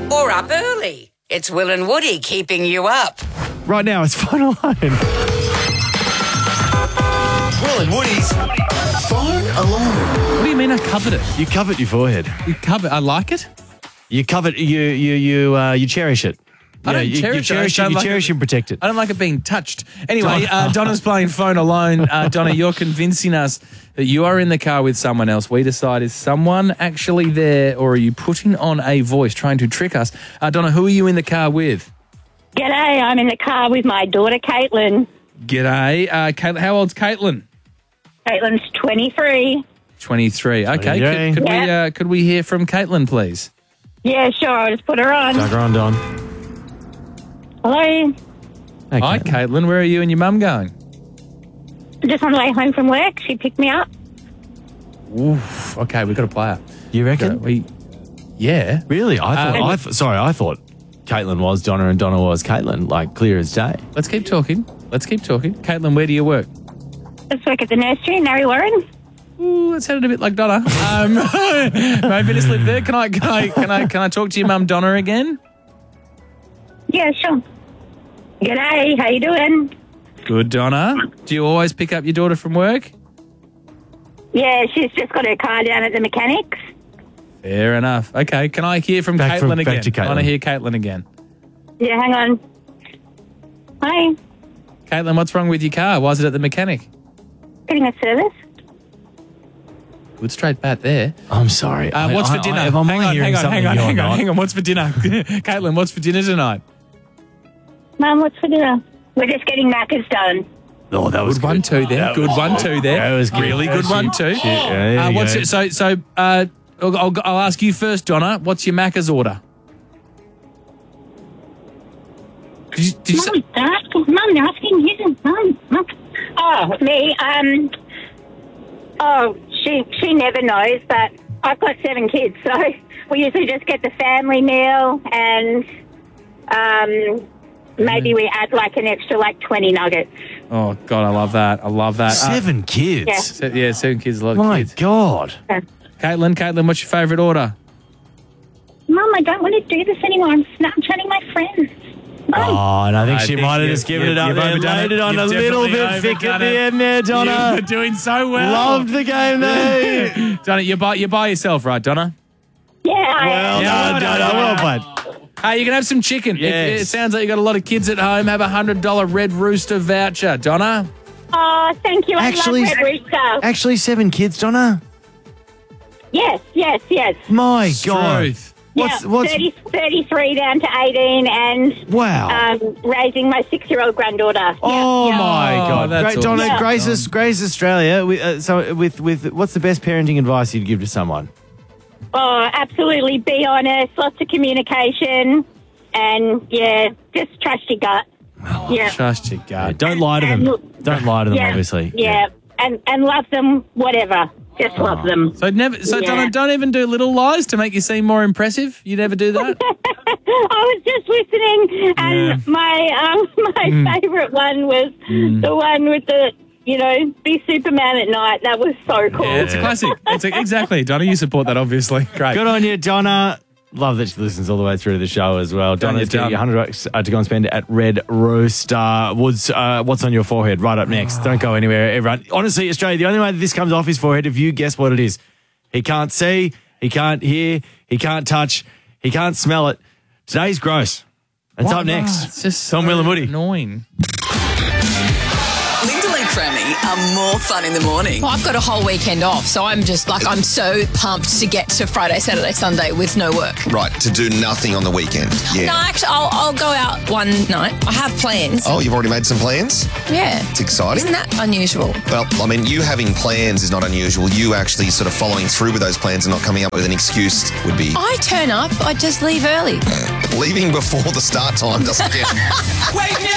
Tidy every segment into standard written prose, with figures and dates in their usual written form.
or up early. It's Will and Woody keeping you up. Right now, it's Phone Alone. Will and Woody's Phone Alone. What do you mean I covered it? You covet your forehead. You covered. I like it. You covet. You cherish it. I don't you cherish it. cherish I it. don't You like cherish it. and protect it. I don't like it being touched. Anyway, Donna's playing Phone Alone. Donna, you're convincing us that you are in the car with someone else. We decide, is someone actually there, or are you putting on a voice trying to trick us? Donna, who are you in the car with? G'day, I'm in the car with my daughter, Caitlin. G'day. Caitlin, how old's Caitlin? Caitlin's 23. 23. Okay. 23. Could we hear from Caitlin, please? Yeah, sure, I'll just put her on. Tug her on, Don. Hello. Hey, Hi, Caitlin. Where are you and your mum going? Just on the way home from work, she picked me up. Oof. Okay, we've got to play her. You reckon? Yeah. Really? I thought Caitlin was Donna and Donna was Caitlin, like clear as day. Let's keep talking. Caitlin, where do you work? Just work at the nursery in Mary Warren. Ooh, that sounded a bit like Donna. Maybe to slip there. Can I talk to your mum, Donna, again? Yeah, sure. G'day, how you doing? Good, Donna. Do you always pick up your daughter from work? Yeah, she's just got her car down at the mechanics. Fair enough. Okay, can I hear from Caitlin again? back to Caitlin. I want to hear Caitlin again. Yeah, hang on. Hi. Caitlin, what's wrong with your car? Why is it at the mechanic? Getting a service? Good straight bat there. I'm sorry. What's for dinner? If I'm only hearing something you're not. Hang on. What's for dinner? Caitlin, what's for dinner tonight? Mum, what's for dinner? We're just getting Macca's done. Oh, that was Good 1-2 there. Good 1-2 there. That was good. Really good 1-2. Yeah, What's it? So I'll ask you first, Donna. What's your Macca's order? Did you say? Mum, they're asking you. Mum. Oh, me. She never knows, but I've got 7 kids, so we usually just get the family meal and maybe we add like an extra 20 nuggets. Oh God, I love that. 7 kids. Yeah, 7 kids, a lot of My kids. God. Caitlin, what's your favourite order? Mum, I don't want to do this anymore. I'm Snapchatting my friends. Mum. Oh, and I think I she think might have just given it up you've there. overdone Laid it. it on You've a little definitely bit thick at overdone the it. end there, Donna. You're doing so well. Loved the game there. Donna, you're by yourself, right, Donna? Yeah, Well done, Donna. Well played. You can have some chicken. Yes. It sounds like you got a lot of kids at home. Have a $100 Red Rooster voucher, Donna. Oh, thank you. Actually- I love Red Rooster. Actually, 7 kids, Donna. Yes. My God. Truth. What's 33 down to 18 and wow. raising my 6-year-old granddaughter. Oh Yeah. my God! that's Great, Donna. awesome. Grace Australia. With what's the best parenting advice you'd give to someone? Oh, absolutely. Be honest. Lots of communication. And, just trust your gut. Yeah. Trust your gut. Don't lie to them. Don't lie to them. Obviously. Yeah. And love them, whatever. Just love them. So Donna, don't even do little lies to make you seem more impressive. You never do that? I was just listening, and my favourite one was the one with the, be Superman at night. That was so cool. Yeah, it's a classic. Exactly. Donna, you support that, obviously. Great. Good on you, Donna. Love that she listens all the way through the show as well. Donna's getting $100 to go and spend at Red Rooster. Woods, what's on your forehead? Right up next. Don't go anywhere, everyone. Honestly, Australia, the only way that this comes off his forehead, if you guess what it is. He can't see, he can't hear, he can't touch, he can't smell it. Today's gross. It's up next. It's just Tom, Will and Woody. Annoying. Lyndall and Crammy are more fun in the morning. Well, I've got a whole weekend off, so I'm just I'm so pumped to get to Friday, Saturday, Sunday with no work. Right, to do nothing on the weekend. Yeah. No, actually, I'll go out one night. I have plans. Oh, you've already made some plans? Yeah. It's exciting. Isn't that unusual? Well, I mean, you having plans is not unusual. You actually sort of following through with those plans and not coming up with an excuse would be... I turn up, I just leave early. Leaving before the start time doesn't count. Wake me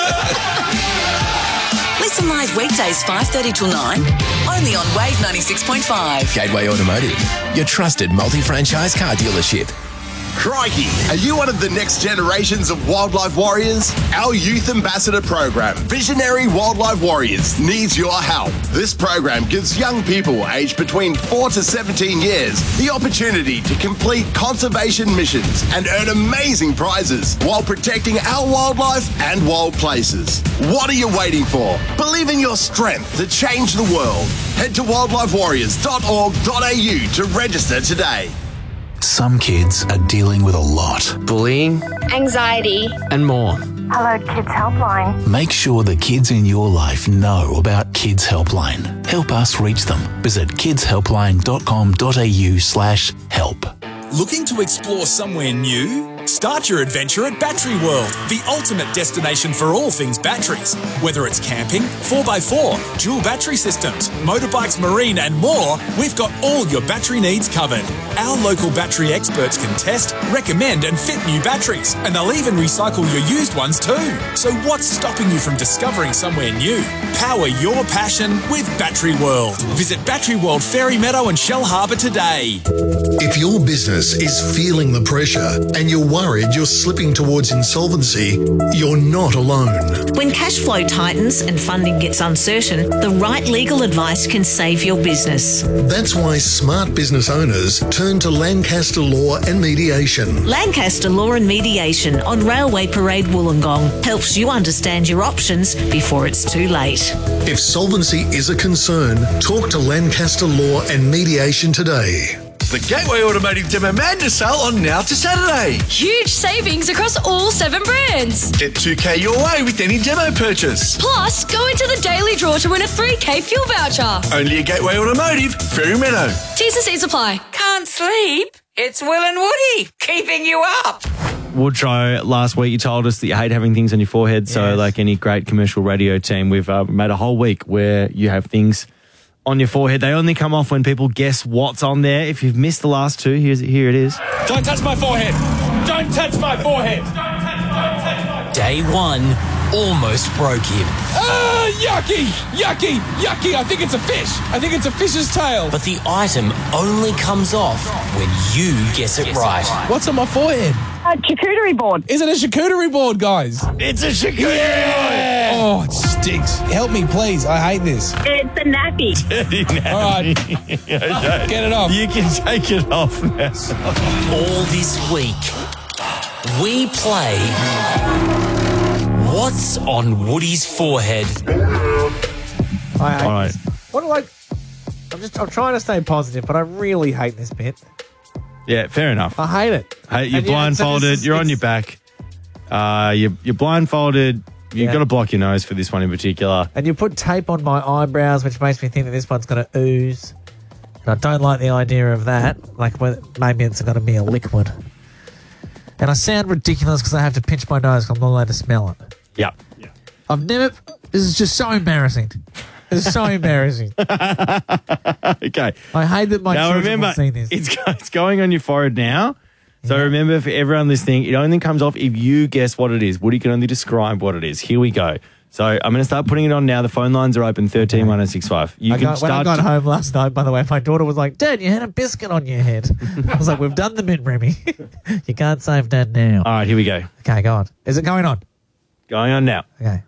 up! Listen live weekdays 5:30 till 9, only on Wave 96.5. Gateway Automotive, your trusted multi-franchise car dealership. Crikey, are you one of the next generations of wildlife warriors? Our youth ambassador program, Visionary Wildlife Warriors, needs your help. This program gives young people aged between 4 to 17 years the opportunity to complete conservation missions and earn amazing prizes while protecting our wildlife and wild places. What are you waiting for? Believe in your strength to change the world. Head to wildlifewarriors.org.au to register today. Some kids are dealing with a lot. Bullying, anxiety, and more. Hello Kids Helpline. Make sure the kids in your life know about Kids Helpline. Help us reach them. Visit kidshelpline.com.au/help. Looking to explore somewhere new? Start your adventure at Battery World, the ultimate destination for all things batteries. Whether it's camping, 4x4, dual battery systems, motorbikes, marine and more, we've got all your battery needs covered. Our local battery experts can test, recommend and fit new batteries, and they'll even recycle your used ones too. So what's stopping you from discovering somewhere new? Power your passion with Battery World. Visit Battery World Fairy Meadow and Shell Harbour today. If your business is feeling the pressure and you're worried you're slipping towards insolvency, you're not alone. When cash flow tightens and funding gets uncertain, the right legal advice can save your business. That's why smart business owners turn to Lancaster Law and Mediation. Lancaster Law and Mediation on Railway Parade Wollongong helps you understand your options before it's too late. If solvency is a concern, talk to Lancaster Law and Mediation today. The Gateway Automotive Demo Madness sale on now to Saturday. Huge savings across all 7 brands. Get 2K your way with any demo purchase. Plus, go into the daily draw to win a 3K fuel voucher. Only at Gateway Automotive, Fairy Meadow. T's and C's apply. Can't sleep? It's Will and Woody keeping you up. Woodrow, last week you told us that you hate having things on your forehead. So Yes. like any great commercial radio team, we've made a whole week where you have things on your forehead. They only come off when people guess what's on there. If you've missed the last two, here it is. Don't touch my forehead. Don't touch my forehead. Day 1 almost broke him. Ah, yucky, yucky, yucky. I think it's a fish. I think it's a fish's tail. But the item only comes off when you guess it right. What's on my forehead? A charcuterie board. Is it a charcuterie board, guys? It's a charcuterie board. Oh, it stinks. Help me, please. I hate this. It's a nappy. All right. Get it off. You can take it off now. All this week, we play What's on Woody's Forehead? I hate All right. this. What do I... I'm trying to stay positive, but I really hate this bit. Yeah, fair enough. I hate it. Hey, you're And, blindfolded. so You're on your back. You're blindfolded. You've got to block your nose for this one in particular. And you put tape on my eyebrows, which makes me think that this one's going to ooze. And I don't like the idea of that. Like, maybe it's going to be a liquid. And I sound ridiculous because I have to pinch my nose because I'm not allowed to smell it. Yep. I've never... This is just so embarrassing. This is so embarrassing. Okay. I hate that my now children remember, will see this. it's going on your forehead now. So remember, for everyone listening, it only comes off if you guess what it is. Woody can only describe what it is. Here we go. So I'm going to start putting it on now. The phone lines are open, 131065. When I got home last night, by the way, my daughter was like, Dad, you had a biscuit on your head. I was like, we've done the bit, Remy. You can't save Dad now. All right, here we go. Okay, go on. Is it going on? Going on now. Okay.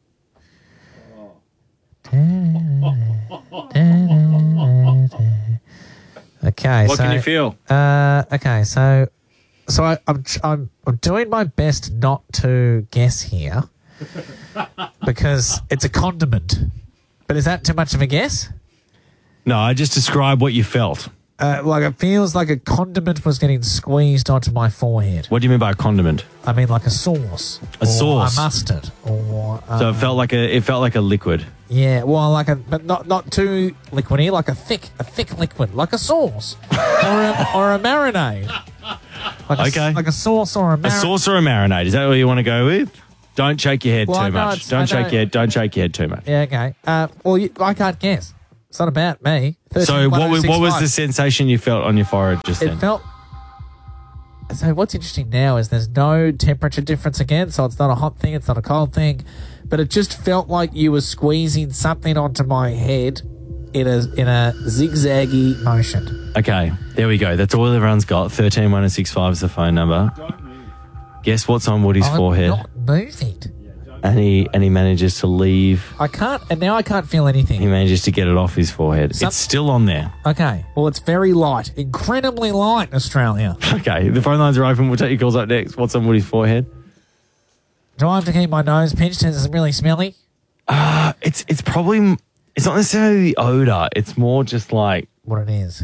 Okay. What can you feel? Okay, so I'm doing my best not to guess here because it's a condiment. But is that too much of a guess? No, I just describe what you felt. Like it feels like a condiment was getting squeezed onto my forehead. What do you mean by a condiment? I mean like a sauce. A sauce. A mustard. Or So it felt like a liquid. yeah, well, but not too liquidy, like a thick liquid, like a sauce or a marinade. Like a sauce or a marinade. A sauce or a marinade. Is that what you want to go with? Don't shake your head Well, I too know much. it's- Don't I shake know- your head. Don't shake your head too much. Yeah, okay. I can't guess. It's not about me. So what was 13-1065. the sensation you felt on your forehead just It then? felt... So what's interesting now is there's no temperature difference again, so it's not a hot thing, it's not a cold thing, but it just felt like you were squeezing something onto my head in a zigzaggy motion. Okay, there we go. That's all everyone's got. 131065 is the phone number. Guess what's on Woody's forehead? Not moving. And he manages to leave. I can't feel anything. He manages to get it off his forehead. It's still on there. Okay. Well, it's very light. Incredibly light in Australia. Okay, the phone lines are open. We'll take your calls up next. What's on Woody's forehead? Do I have to keep my nose pinched? Is it really smelly? It's probably... It's not necessarily the odour. It's more just like... What it is.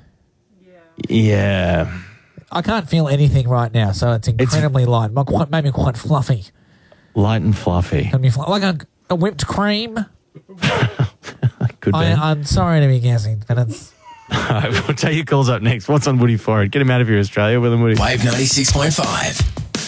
Yeah. I can't feel anything right now, so it's incredibly light. Maybe quite fluffy. Light and fluffy. Like a whipped cream. Could be. I'm sorry to be guessing, but it's... All right, we'll take your calls up next. What's on Woody's forehead? Get him out of here, Australia. Will and Woody. Wave 96.5.